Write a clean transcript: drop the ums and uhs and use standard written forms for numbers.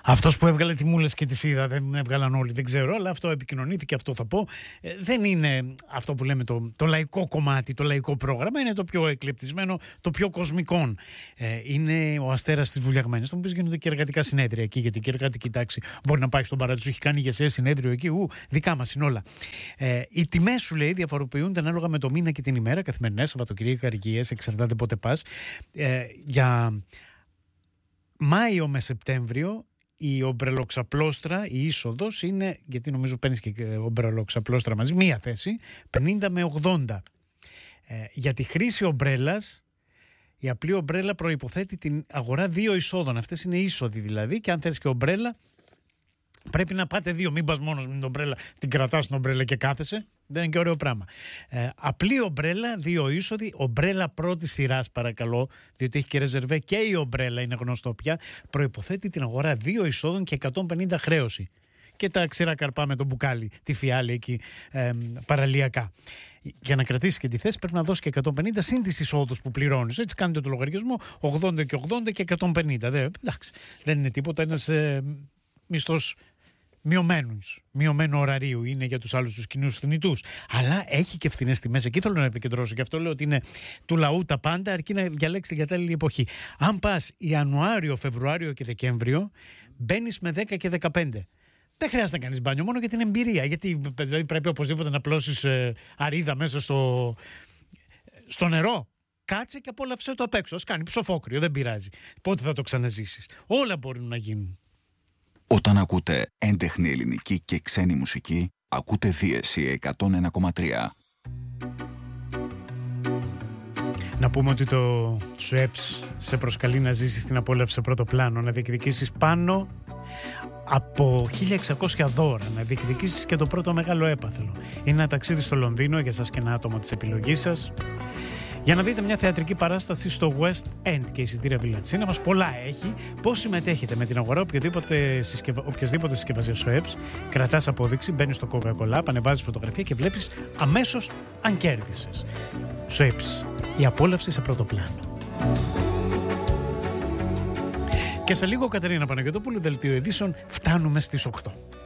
Αυτός που έβγαλε τη μούλες και τις είδα, δεν έβγαλαν όλοι, δεν ξέρω, αλλά αυτό επικοινωνήθηκε, αυτό θα πω. Δεν είναι αυτό που λέμε το λαϊκό κομμάτι, το λαϊκό πρόγραμμα, είναι το πιο εκλεπτισμένο, το πιο κοσμικό. Είναι ο Αστέρας της Βουλιαγμένης. Θα μου πεις, γίνονται και εργατικά συνέδρια εκεί, γιατί και εργατική τάξη μπορεί να πάει στον Παράδεισο, έχει κάνει ηγεσία συνέδριο εκεί, δικά μας είναι όλα. Οι τιμές, σου λέει, διαφοροποιούνται ανάλογα με το μήνα και την ημέρα, καθημερινές, Σαββατοκύριακα, αργίες, εξαρτάται πότε πας. Για Μάιο με Σεπτέμβριο η ομπρελοξαπλώστρα, η είσοδος είναι, γιατί νομίζω παίρνεις και ομπρελοξαπλώστρα μαζί, μία θέση, 50 με 80. Για τη χρήση ομπρέλας, η απλή ομπρέλα προϋποθέτει την αγορά 2 εισόδων. Αυτές είναι είσοδοι δηλαδή, και αν θέλεις και ομπρέλα πρέπει να πάτε 2. Μην πας μόνος με την ομπρέλα, την κρατάς την ομπρέλα και κάθεσαι. Δεν είναι και ωραίο πράγμα. Απλή ομπρέλα, 2 είσοδοι. Ομπρέλα πρώτης σειράς, παρακαλώ, διότι έχει και ρεζερβέ και η ομπρέλα, είναι γνωστό πια. Προϋποθέτει την αγορά 2 εισόδων και 150 χρέωση. Και τα ξηρά καρπά με το μπουκάλι, τη φιάλη εκεί παραλιακά. Για να κρατήσεις και τη θέση πρέπει να δώσεις και 150 συν τις εισόδους που πληρώνεις. Έτσι κάνετε το λογαριασμό, 80 και 80 και 150. Εντάξει, δεν είναι τίποτα, ένας μισθός μειωμένου ωραρίου είναι για τους άλλους τους κοινούς θνητούς. Αλλά έχει και φθηνές τιμές. Εκεί θέλω να επικεντρώσω. Και αυτό λέω ότι είναι του λαού τα πάντα, αρκεί να διαλέξει την κατάλληλη εποχή. Αν πας Ιανουάριο, Φεβρουάριο και Δεκέμβριο, μπαίνεις με 10 και 15. Δεν χρειάζεται να κάνεις μπάνιο, μόνο για την εμπειρία. Γιατί δηλαδή, πρέπει οπωσδήποτε να πλώσεις αρίδα μέσα στο νερό. Κάτσε και απόλαυσέ το απ' έξω. Ας κάνει ψοφόκριο, δεν πειράζει. Πότε θα το ξαναζήσεις. Όλα μπορούν να γίνουν. Όταν ακούτε έντεχνη ελληνική και ξένη μουσική, ακούτε Δίεση 101,3. Να πούμε ότι το ΣΟΕΠΣ σε προσκαλεί να ζήσεις την απόλαυση σε πρώτο πλάνο, να διεκδικήσεις πάνω από 1.600 δώρα, να διεκδικήσεις και το πρώτο μεγάλο έπαθλο. Είναι ένα ταξίδι στο Λονδίνο για σας και ένα άτομο της επιλογής σας, για να δείτε μια θεατρική παράσταση στο West End και εισιτήρια Village Cinemas. Πολλά έχει. Πώς συμμετέχετε με την αγορά οποιασδήποτε συσκευασία ΣΟΕΠΣ, κρατάς απόδειξη, μπαίνεις στο Coca-Cola, ανεβάζεις φωτογραφία και βλέπεις αμέσως αν κέρδισες. ΣΟΕΠΣ, η απόλαυση σε πρώτο πλάνο. Και σε λίγο, Κατερίνα Παναγιωτόπουλου, δελτίο ειδήσεων, φτάνουμε στις 8.